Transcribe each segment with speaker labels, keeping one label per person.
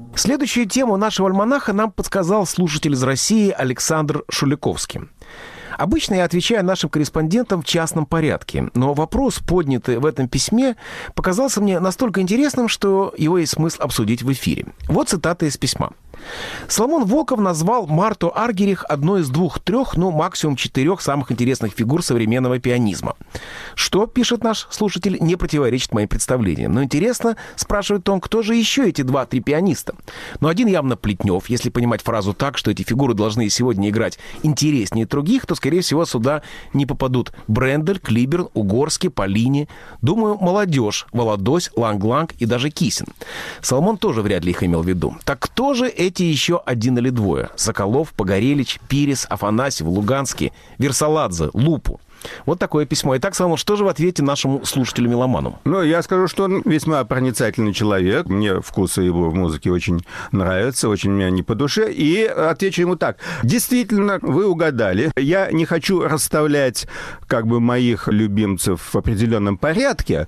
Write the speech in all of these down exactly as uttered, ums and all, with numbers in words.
Speaker 1: Следующую тему нашего альманаха нам подсказал слушатель из России Александр Шуликовский. Обычно я отвечаю нашим корреспондентам в частном порядке, но вопрос, поднятый в этом письме, показался мне настолько интересным, что его есть смысл обсудить в эфире. Вот цитата из письма. Соломон Волков назвал Марту Аргерих одной из двух-трех, ну, максимум четырех самых интересных фигур современного пианизма. Что, пишет наш слушатель, не противоречит моим представлениям. Но интересно, спрашивает он, кто же еще эти два-три пианиста? Ну, один явно Плетнев. Если понимать фразу так, что эти фигуры должны сегодня играть интереснее других, то, скорее всего, сюда не попадут Брендель, Клиберн, Угорский, Полини. Думаю, молодежь, Володось, Ланг-Ланг и даже Кисин. Соломон тоже вряд ли их имел в виду. Так кто же эти Эти еще один или двое? Соколов, Погорелич, Пирис, Афанасьев, Луганский, Версаладзе, Лупу. Вот такое письмо. Итак, Соломон, что же вы ответите нашему слушателю-меломану?
Speaker 2: Ну, я скажу, что он весьма проницательный человек. Мне вкусы его в музыке очень нравятся, очень мне не по душе. И отвечу ему так. Действительно, вы угадали. Я не хочу расставлять как бы моих любимцев в определенном порядке,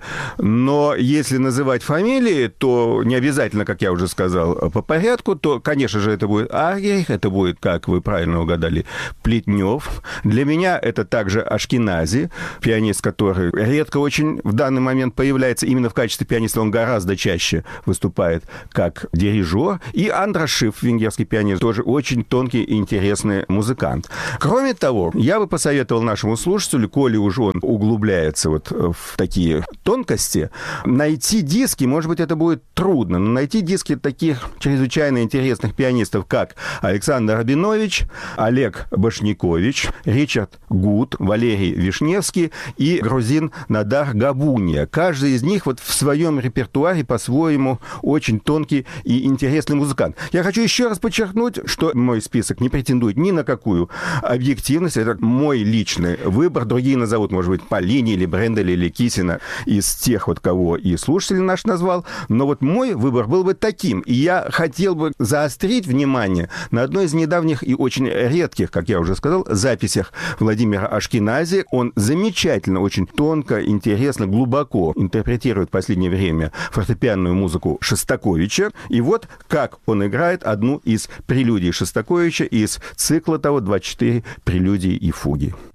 Speaker 2: но если называть фамилии, то не обязательно, как я уже сказал, по порядку, то, конечно же, это будет Аргерих, это будет, как вы правильно угадали, Плетнев. Для меня это также Ашкенази, пианист, который редко очень в данный момент появляется именно в качестве пианиста, он гораздо чаще выступает как дирижер. И Андраш Шиф, венгерский пианист, тоже очень тонкий и интересный музыкант. Кроме того, я бы посоветовал нашему слушателю, коли уже он углубляется вот в такие тонкости, найти диски, может быть, это будет трудно, но найти диски таких чрезвычайно интересных пианистов, как Александр Рабинович, Олег Башнякович, Ричард Гуд, Валерий Вишневский и грузин Надар Габуния. Каждый из них вот в своем репертуаре по-своему очень тонкий и интересный музыкант. Я хочу еще раз подчеркнуть, что мой список не претендует ни на какую объективность. Это мой личный выбор. Другие назовут, может быть, Полини или Бренделя или Кисина из тех, вот кого и слушатель наш назвал. Но вот мой выбор был бы таким. И я хотел бы заострить внимание на одной из недавних и очень редких, как я уже сказал, записях Владимира Ашкенази. Он замечательно, очень тонко, интересно, глубоко интерпретирует в последнее время фортепианную музыку Шостаковича. И вот как он играет одну из прелюдий Шостаковича из цикла того «двадцать четыре прелюдии и фуги».